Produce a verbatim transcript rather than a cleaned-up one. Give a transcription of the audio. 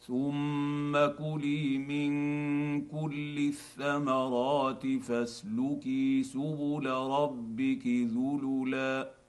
ثم كلي من كل الثمرات فاسلكي سبل ربك ذللا